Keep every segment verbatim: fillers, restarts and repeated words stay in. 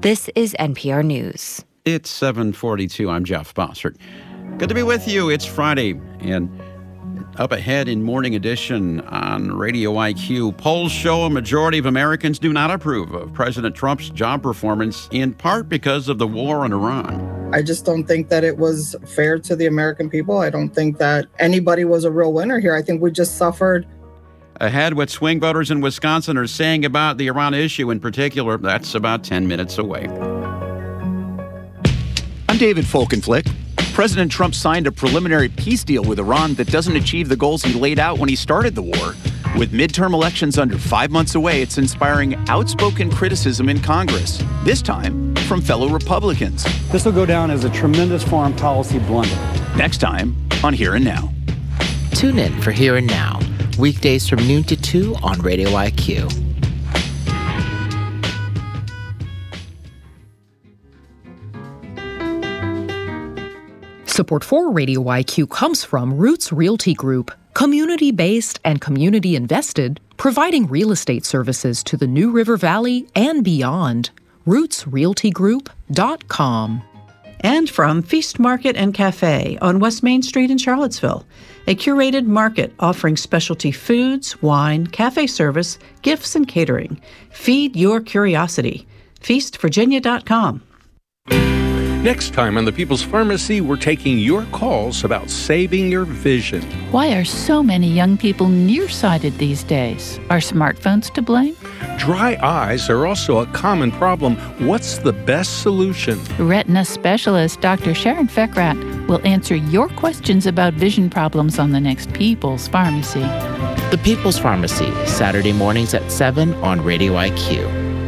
This is N P R News. It's seven forty-two. I'm Jeff Bossert. Good to be with you. It's Friday, and up ahead in Morning Edition on Radio I Q, polls show a majority of Americans do not approve of President Trump's job performance, in part because of the war in Iran. I just don't think that it was fair to the American people. I don't think that anybody was a real winner here. I think we just suffered. Ahead, what swing voters in Wisconsin are saying about the Iran issue in particular. That's about ten minutes away. I'm David Folkenflik. President Trump signed a preliminary peace deal with Iran that doesn't achieve the goals he laid out when he started the war. With midterm elections under five months away, it's inspiring outspoken criticism in Congress, this time from fellow Republicans. This will go down as a tremendous foreign policy blunder. Next time on Here and Now. Tune in for Here and Now, weekdays from noon to two on Radio I Q. Support for Radio I Q comes from Roots Realty Group, community-based and community-invested, providing real estate services to the New River Valley and beyond. roots realty group dot com. And from Feast Market and Cafe on West Main Street in Charlottesville, a curated market offering specialty foods, wine, cafe service, gifts, and catering. Feed your curiosity. feast virginia dot com. Next time on The People's Pharmacy, we're taking your calls about saving your vision. Why are so many young people nearsighted these days? Are smartphones to blame? Dry eyes are also a common problem. What's the best solution? Retina specialist Doctor Sharon Feckrat will answer your questions about vision problems on the next People's Pharmacy. The People's Pharmacy, Saturday mornings at seven on Radio I Q.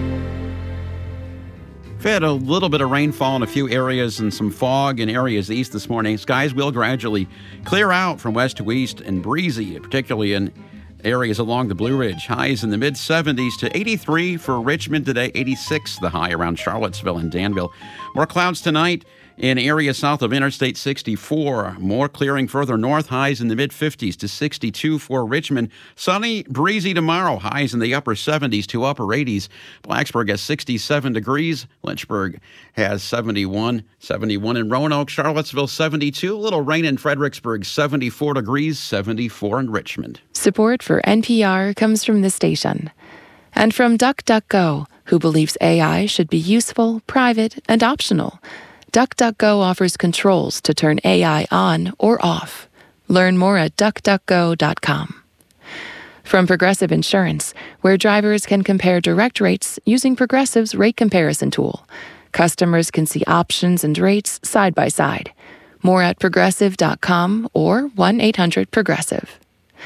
We've had a little bit of rainfall in a few areas and some fog in areas east this morning. Skies will gradually clear out from west to east and breezy, particularly in areas along the Blue Ridge. Highs in the mid seventies to eighty-three for Richmond today, eighty-six the high around Charlottesville and Danville. More clouds tonight in areas south of Interstate sixty-four. More clearing further north, highs in the mid fifties to sixty-two for Richmond. Sunny, breezy tomorrow, highs in the upper seventies to upper eighties. Blacksburg has sixty-seven degrees. Lynchburg has seventy-one. seventy-one in Roanoke. Charlottesville, seventy-two. A little rain in Fredericksburg, seventy-four degrees. seventy-four in Richmond. Support for N P R comes from the station. And from DuckDuckGo, who believes A I should be useful, private, and optional. DuckDuckGo offers controls to turn A I on or off. Learn more at duck duck go dot com. From Progressive Insurance, where drivers can compare direct rates using Progressive's rate comparison tool. Customers can see options and rates side by side. More at progressive dot com or one eight hundred progressive.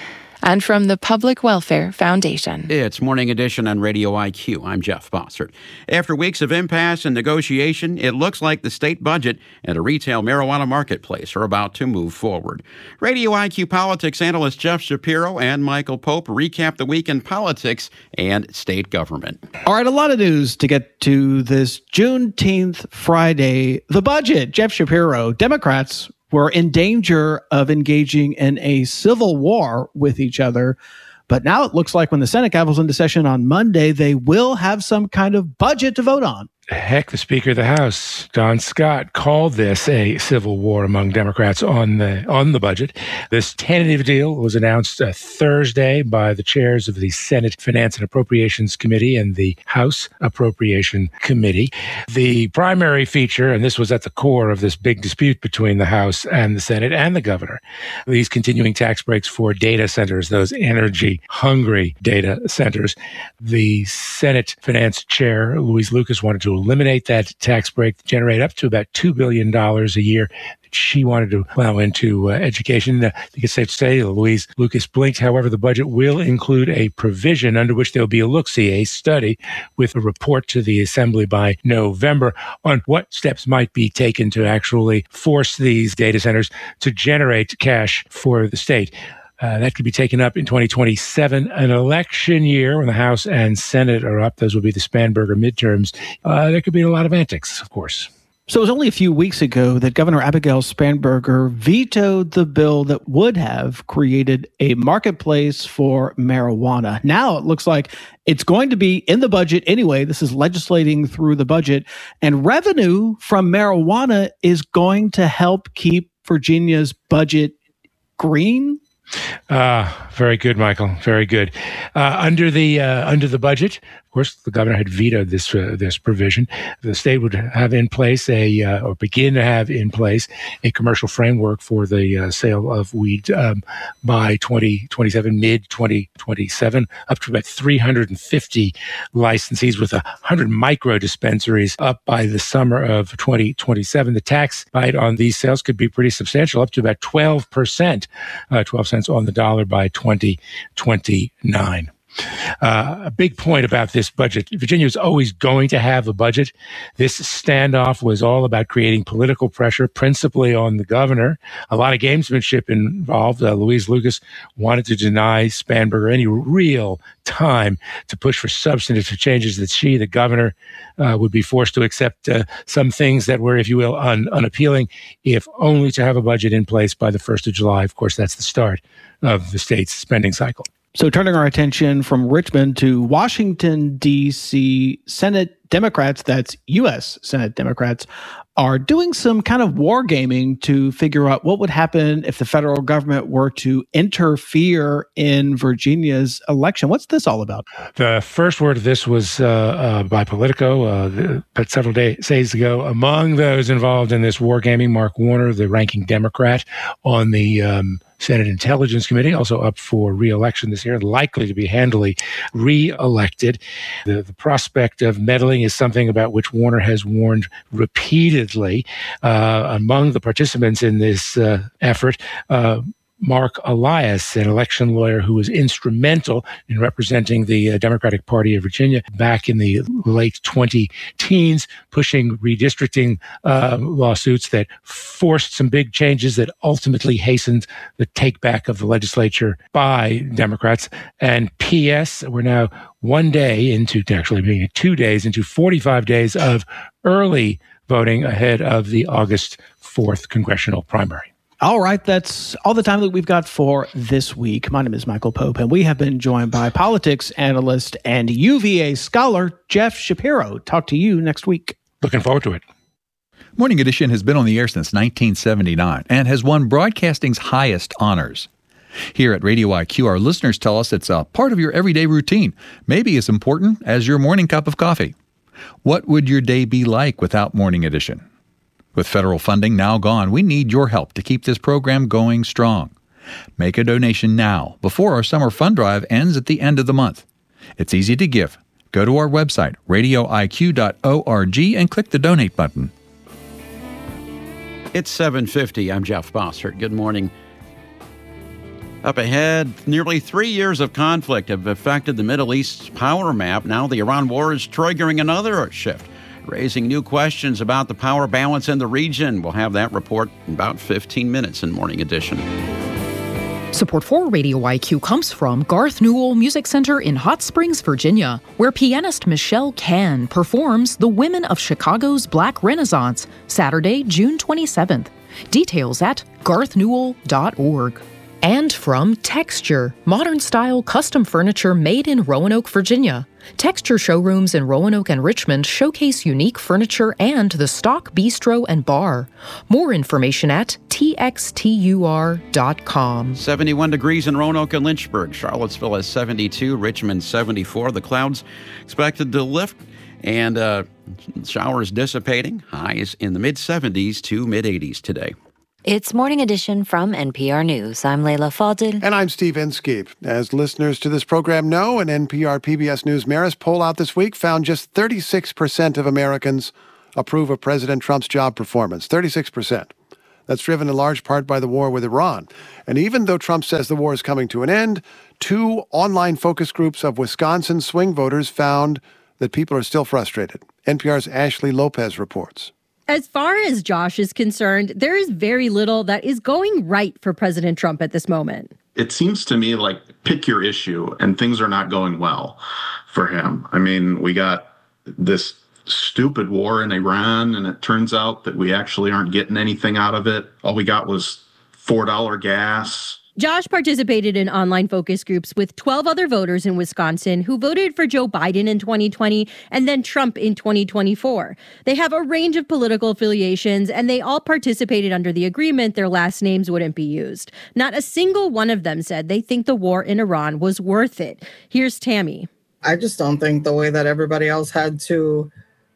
And from the Public Welfare Foundation. It's Morning Edition on Radio I Q. I'm Jeff Bossert. After weeks of impasse and negotiation, it looks like the state budget and a retail marijuana marketplace are about to move forward. Radio I Q politics analyst Jeff Shapiro and Michael Pope recap the week in politics and state government. All right, a lot of news to get to this Juneteenth Friday. The budget, Jeff Shapiro, Democrats were in danger of engaging in a civil war with each other. But now it looks like when the Senate gavels into session on Monday, they will have some kind of budget to vote on. Heck, the Speaker of the House, Don Scott, called this a civil war among Democrats on the on the budget. This tentative deal was announced uh, Thursday by the chairs of the Senate Finance and Appropriations Committee and the House Appropriation Committee. The primary feature, and this was at the core of this big dispute between the House and the Senate and the governor, these continuing tax breaks for data centers, those energy-hungry data centers. The Senate Finance Chair, Louise Lucas, wanted to eliminate that tax break, generate up to about two billion dollars a year that she wanted to plow into uh, education. Uh, I think it's safe to say Louise Lucas blinked. However, the budget will include a provision under which there will be a look-see, a study with a report to the Assembly by November on what steps might be taken to actually force these data centers to generate cash for the state. Uh, that could be taken up in twenty twenty-seven, an election year when the House and Senate are up. Those will be the Spanberger midterms. Uh, there could be a lot of antics, of course. So it was only a few weeks ago that Governor Abigail Spanberger vetoed the bill that would have created a marketplace for marijuana. Now it looks like it's going to be in the budget anyway. This is legislating through the budget, and revenue from marijuana is going to help keep Virginia's budget green. Uh, very good, Michael. Very good. Uh, under the uh, under the budget, of course, the governor had vetoed this uh, this provision. The state would have in place a uh, or begin to have in place a commercial framework for the uh, sale of weed um, by twenty twenty-seven, mid twenty twenty-seven, up to about three hundred fifty licensees with one hundred micro dispensaries up by the summer of twenty twenty-seven. The tax bite on these sales could be pretty substantial, up to about twelve percent, uh, twelve cents on the dollar by twenty twenty-nine. Uh, a big point about this budget: Virginia is always going to have a budget. This standoff was all about creating political pressure, principally on the governor. A lot of gamesmanship involved. Uh, Louise Lucas wanted to deny Spanberger any real time to push for substantive changes that she, the governor, uh, would be forced to accept uh, some things that were, if you will, un- unappealing, if only to have a budget in place by the first of July. Of course, that's the start of the state's spending cycle. So turning our attention from Richmond to Washington, D C, Senate Democrats, that's U S Senate Democrats, are doing some kind of wargaming to figure out what would happen if the federal government were to interfere in Virginia's election. What's this all about? The first word of this was uh, uh, by Politico, uh, the, but several day, days ago. Among those involved in this wargaming, Mark Warner, the ranking Democrat on the um, Senate Intelligence Committee, also up for re-election this year, likely to be handily re-elected. The, the prospect of meddling is something about which Warner has warned repeatedly. Uh, among the participants in this uh, effort, uh, Mark Elias, an election lawyer who was instrumental in representing the uh, Democratic Party of Virginia back in the late twenty-teens, pushing redistricting uh, lawsuits that forced some big changes that ultimately hastened the take-back of the legislature by Democrats. And P S, we're now one day into, actually being two days into forty-five days of early voting ahead of the August fourth congressional primary. All right, that's all the time that we've got for this week. My name is Michael Pope, and we have been joined by politics analyst and U V A scholar Jeff Shapiro. Talk to you next week. Looking forward to it. Morning Edition has been on the air since nineteen seventy-nine and has won broadcasting's highest honors. Here at Radio I Q, our listeners tell us it's a part of your everyday routine, maybe as important as your morning cup of coffee. What would your day be like without Morning Edition? With federal funding now gone, we need your help to keep this program going strong. Make a donation now, before our summer fund drive ends at the end of the month. It's easy to give. Go to our website, radio I Q dot org, and click the donate button. It's seven fifty. I'm Jeff Bossert. Good morning. Up ahead, nearly three years of conflict have affected the Middle East's power map. Now the Iran war is triggering another shift, raising new questions about the power balance in the region. We'll have that report in about fifteen minutes in Morning Edition. Support for Radio I Q comes from Garth Newell Music Center in Hot Springs, Virginia, where pianist Michelle Can performs The Women of Chicago's Black Renaissance, Saturday, June twenty-seventh. Details at garth newell dot org. And from Texture, modern-style custom furniture made in Roanoke, Virginia. Texture showrooms in Roanoke and Richmond showcase unique furniture and the stock bistro and bar. More information at t x t u r dot com. seventy-one degrees in Roanoke and Lynchburg. Charlottesville is seventy-two, Richmond seventy-four. The clouds expected to lift and uh, showers dissipating. Highs in the mid-seventies to mid-eighties today. It's Morning Edition from N P R News. I'm Layla Fadel. And I'm Steve Inskeep. As listeners to this program know, an N P R P B S News Marist poll out this week found just thirty-six percent of Americans approve of President Trump's job performance. thirty-six percent. That's driven in large part by the war with Iran. And even though Trump says the war is coming to an end, two online focus groups of Wisconsin swing voters found that people are still frustrated. N P R's Ashley Lopez reports. As far as Josh is concerned, there is very little that is going right for President Trump at this moment. It seems to me like pick your issue, and things are not going well for him. I mean, we got this stupid war in Iran, and it turns out that we actually aren't getting anything out of it. All we got was four dollars gas. Josh participated in online focus groups with twelve other voters in Wisconsin who voted for Joe Biden in twenty twenty and then Trump in twenty twenty-four. They have a range of political affiliations, and they all participated under the agreement their last names wouldn't be used. Not a single one of them said they think the war in Iran was worth it. Here's Tammy. I just don't think the way that everybody else had to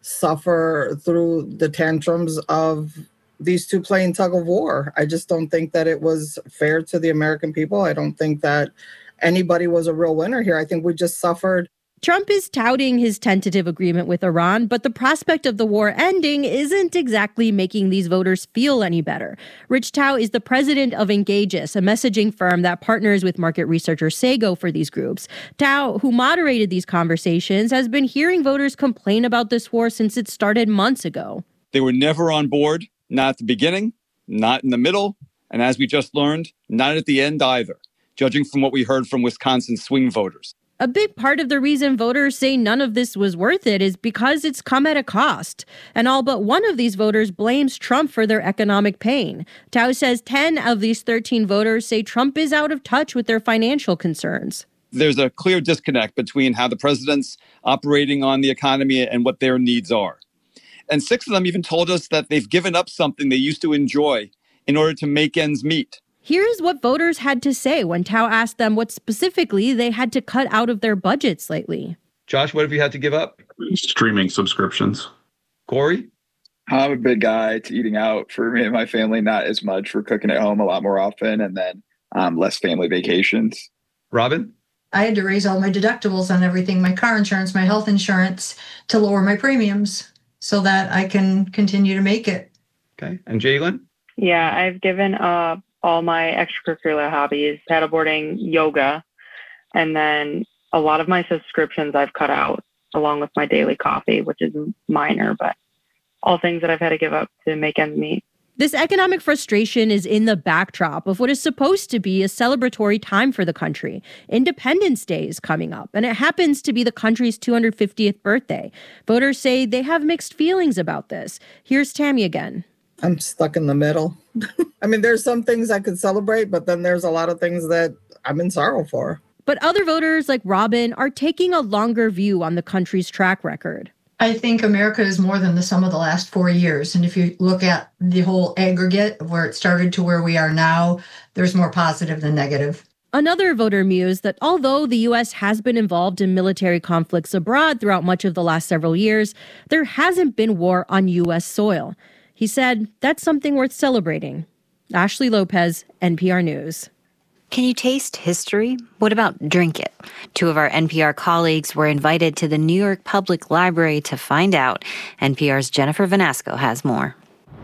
suffer through the tantrums of these two playing tug of war. I just don't think that it was fair to the American people. I don't think that anybody was a real winner here. I think we just suffered. Trump is touting his tentative agreement with Iran, but the prospect of the war ending isn't exactly making these voters feel any better. Rich Tao is the president of Engageus, a messaging firm that partners with market researcher Sago for these groups. Tao, who moderated these conversations, has been hearing voters complain about this war since it started months ago. They were never on board. Not at the beginning, not in the middle, and as we just learned, not at the end either, judging from what we heard from Wisconsin swing voters. A big part of the reason voters say none of this was worth it is because it's come at a cost. And all but one of these voters blames Trump for their economic pain. Tao says ten of these thirteen voters say Trump is out of touch with their financial concerns. There's a clear disconnect between how the president's operating on the economy and what their needs are. And six of them even told us that they've given up something they used to enjoy in order to make ends meet. Here's what voters had to say when Tao asked them what specifically they had to cut out of their budgets lately. Josh, what have you had to give up? Streaming subscriptions. Corey? I'm a big guy to eating out. For me and my family, not as much. For cooking at home a lot more often, and then um, less family vacations. Robin? I had to raise all my deductibles on everything, my car insurance, my health insurance, to lower my premiums, so that I can continue to make it. Okay. And Jalen? Yeah, I've given up all my extracurricular hobbies, paddleboarding, yoga, and then a lot of my subscriptions I've cut out, along with my daily coffee, which is minor, but all things that I've had to give up to make ends meet. This economic frustration is in the backdrop of what is supposed to be a celebratory time for the country. Independence Day is coming up, and it happens to be the country's two hundred fiftieth birthday. Voters say they have mixed feelings about this. Here's Tammy again. I'm stuck in the middle. I mean, there's some things I could celebrate, but then there's a lot of things that I'm in sorrow for. But other voters like Robin are taking a longer view on the country's track record. I think America is more than the sum of the last four years. And if you look at the whole aggregate of where it started to where we are now, there's more positive than negative. Another voter mused that although the U S has been involved in military conflicts abroad throughout much of the last several years, there hasn't been war on U S soil. He said that's something worth celebrating. Ashley Lopez, N P R News. Can you taste history? What about drink it? Two of our N P R colleagues were invited to the New York Public Library to find out. N P R's Jennifer Vanasco has more.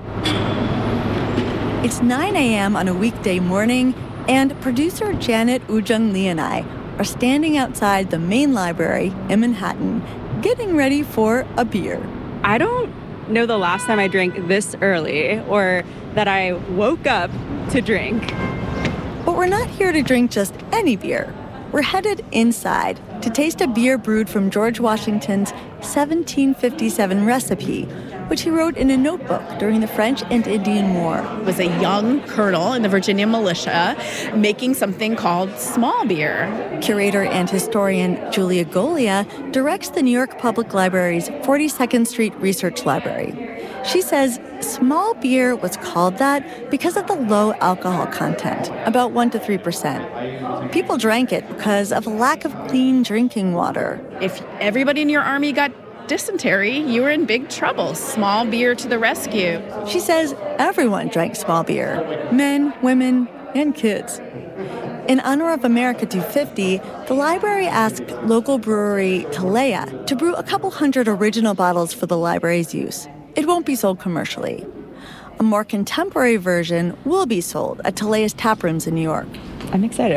It's nine a.m. on a weekday morning, and producer Janet Ujung Lee and I are standing outside the main library in Manhattan, getting ready for a beer. I don't know the last time I drank this early, or that I woke up to drink. But we're not here to drink just any beer. We're headed inside to taste a beer brewed from George Washington's seventeen fifty-seven recipe, which he wrote in a notebook during the French and Indian War. It was a young colonel in the Virginia militia making something called small beer. Curator and historian Julia Golia directs the New York Public Library's forty-second Street Research Library. She says small beer was called that because of the low alcohol content, about one to three percent. People drank it because of a lack of clean drinking water. If everybody in your army got dysentery, you were in big trouble. Small beer to the rescue. She says everyone drank small beer, men, women, and kids. In honor of America two fifty, the library asked local brewery Talea to brew a couple hundred original bottles for the library's use. It won't be sold commercially. A more contemporary version will be sold at Talea's tap rooms in New York. I'm excited.